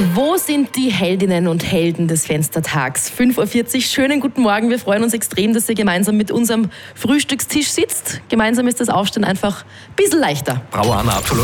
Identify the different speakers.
Speaker 1: Wo sind die Heldinnen und Helden des Fenstertags? 5:40 Uhr. Schönen guten Morgen. Wir freuen uns extrem, dass ihr gemeinsam mit unserem Frühstückstisch sitzt. Gemeinsam ist das Aufstehen einfach ein bisschen leichter.
Speaker 2: Bravo, Anna, absolut.